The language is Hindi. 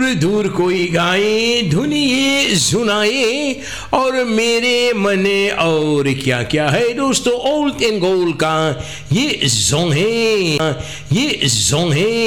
दूर कोई गाए धुन ये सुनाए, और मेरे मने और क्या क्या है दोस्तों, ओल्ड एंड गोल्ड का ये सॉन्ग है, ये सॉन्ग है।